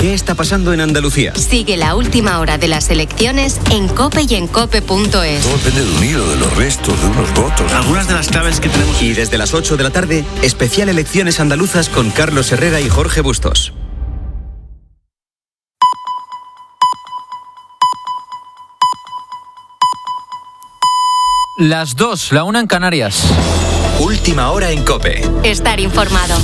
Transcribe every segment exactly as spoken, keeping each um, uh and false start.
¿Qué está pasando en Andalucía? Sigue la última hora de las elecciones en COPE y en cope punto es. Todo depende de un hilo, de los restos, de unos votos. Algunas de las claves que tenemos. Y desde las ocho de la tarde, especial Elecciones Andaluzas con Carlos Herrera y Jorge Bustos. Las dos, la una en Canarias. Última hora en COPE. Estar informado.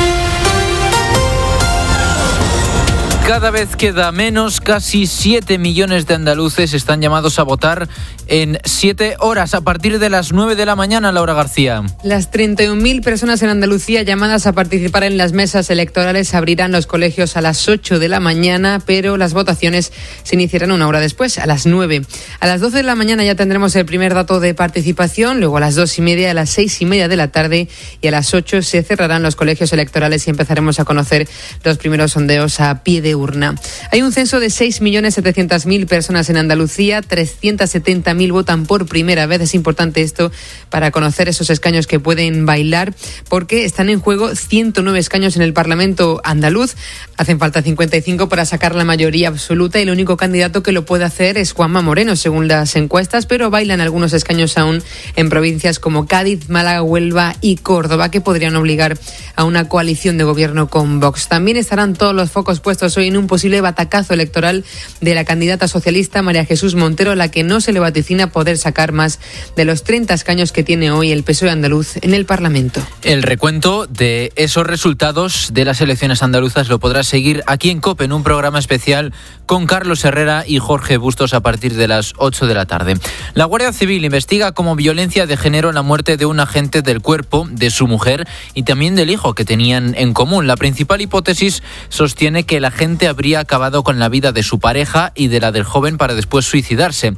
Cada vez queda menos, casi siete millones de andaluces están llamados a votar en siete horas, a partir de las nueve de la mañana, Laura García. Las treinta y un mil personas en Andalucía llamadas a participar en las mesas electorales abrirán los colegios a las ocho de la mañana, pero las votaciones se iniciarán una hora después, a las nueve. A las doce de la mañana ya tendremos el primer dato de participación, luego a las dos y media, a las seis y media de la tarde y a las ocho se cerrarán los colegios electorales y empezaremos a conocer los primeros sondeos a pie de urna. Hay un censo de seis millones setecientas mil personas en Andalucía, trescientas setenta mil votan por primera vez. Es importante esto para conocer esos escaños que pueden bailar, porque están en juego ciento nueve escaños en el Parlamento andaluz. Hacen falta cincuenta y cinco para sacar la mayoría absoluta y el único candidato que lo puede hacer es Juanma Moreno, según las encuestas, pero bailan algunos escaños aún en provincias como Cádiz, Málaga, Huelva y Córdoba, que podrían obligar a una coalición de gobierno con Vox. También estarán todos los focos puestos hoy en un posible batacazo electoral de la candidata socialista María Jesús Montero, a la que no se le vaticina poder sacar más de los treinta escaños que tiene hoy el P S O E andaluz en el Parlamento. El recuento de esos resultados de las elecciones andaluzas lo podrás seguir aquí en COPE, en un programa especial con Carlos Herrera y Jorge Bustos a partir de las ocho de la tarde. La Guardia Civil investiga como violencia de género la muerte de un agente del cuerpo de su mujer y también del hijo que tenían en común. La principal hipótesis sostiene que el agente habría acabado con la vida de su pareja y de la del joven para después suicidarse.